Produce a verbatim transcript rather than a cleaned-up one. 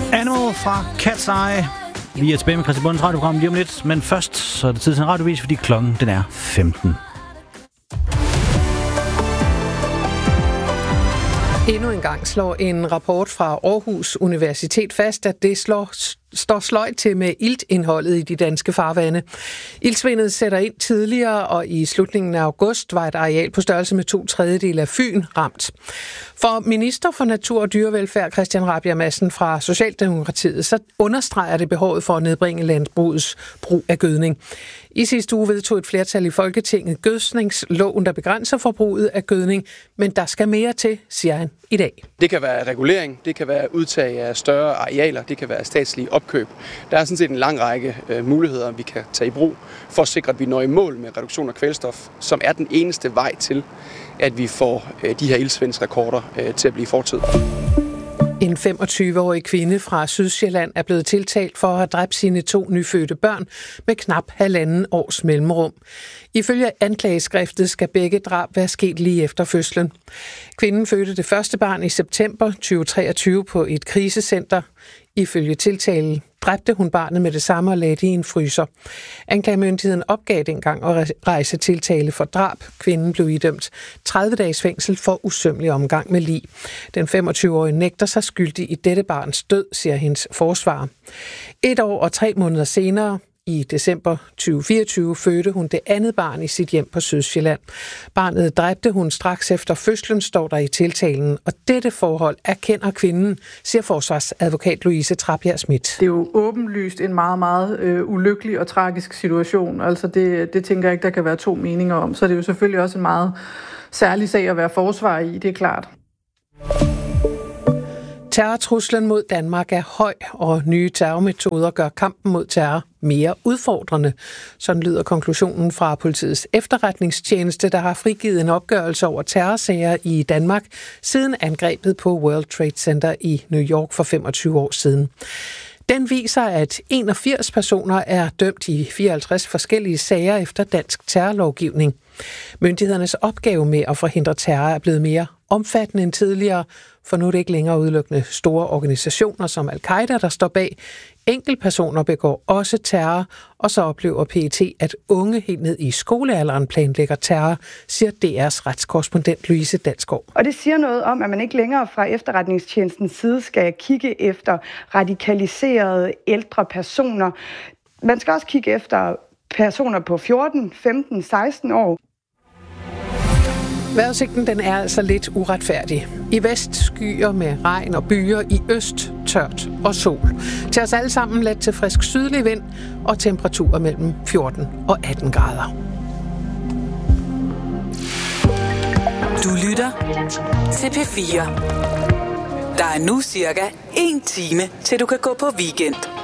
Animal fra Cat's Eye. Vi er tilbage med Christian Bundens radioprogram lige om lidt, men først så er det tid til en radiovis, fordi klokken den er femten. Endnu en gang slår en rapport fra Aarhus Universitet fast, at det slår, står sløjt til med iltindholdet i de danske farvande. Iltsvindet sætter ind tidligere, og i slutningen af august var et areal på størrelse med to tredjedele af Fyn ramt. For minister for Natur og Dyrevelfærd Christian Rabjerg Madsen fra Socialdemokratiet, så understreger det behovet for at nedbringe landbrugets brug af gødning. I sidste uge vedtog et flertal i Folketinget gødningsloven, der begrænser forbruget af gødning, men der skal mere til, siger han i dag. Det kan være regulering, det kan være udtag af større arealer, det kan være statslige opkøb. Der er sådan set en lang række øh, muligheder, vi kan tage i brug for at sikre, at vi når i mål med reduktion af kvælstof, som er den eneste vej til, at vi får øh, de her iltsvindsrekorder øh, til at blive fortid. En femogtyve-årig kvinde fra Sydsjælland er blevet tiltalt for at have dræbt sine to nyfødte børn med knap halvanden års mellemrum. Ifølge anklageskriftet skal begge drab være sket lige efter fødslen. Kvinden fødte det første barn i september tyve treogtyve på et krisecenter. Ifølge tiltalen dræbte hun barnet med det samme og lagde det i en fryser. Anklagemyndigheden opgav dengang at rejse tiltale for drab. Kvinden blev idømt tredive dages fængsel for usømmelig omgang med lig. Den femogtyve-årige nægter sig skyldig i dette barns død, siger hendes forsvarer. Et år og tre måneder senere, i december tyve fireogtyve, fødte hun det andet barn i sit hjem på Sydsjælland. Barnet dræbte hun straks efter fødslen, står der i tiltalen, og dette forhold erkender kvinden, siger forsvarsadvokat Louise Trabjerg Schmidt. Det er jo åbenlyst en meget, meget øh, ulykkelig og tragisk situation. Altså det, det tænker jeg ikke, der kan være to meninger om. Så det er jo selvfølgelig også en meget særlig sag at være forsvar i, det er klart. Terrortruslen mod Danmark er høj, og nye terrormetoder gør kampen mod terror mere udfordrende. Sådan lyder konklusionen fra politiets efterretningstjeneste, der har frigivet en opgørelse over terrorsager i Danmark siden angrebet på World Trade Center i New York for femogtyve år siden. Den viser, at enogfirs personer er dømt i fireoghalvtreds forskellige sager efter dansk terrorlovgivning. Myndighedernes opgave med at forhindre terror er blevet mere omfattende end tidligere, for nu er det ikke længere udelukkende store organisationer som Al-Qaida, der står bag. Enkeltpersoner begår også terror, og så oplever P E T, at unge helt ned i skolealderen planlægger terror, siger D R's retskorrespondent Louise Dalsgaard. Og det siger noget om, at man ikke længere fra efterretningstjenestens side skal kigge efter radikaliserede ældre personer. Man skal også kigge efter personer på fjorten, femten, seksten år. Vejrudsigten den er altså lidt uretfærdig. I vest skyer med regn og byer, i øst tørt og sol. Til os alle sammen let til frisk sydlig vind og temperaturer mellem fjorten og atten grader. Du lytter til P fire. Der er nu cirka en time, til du kan gå på weekend.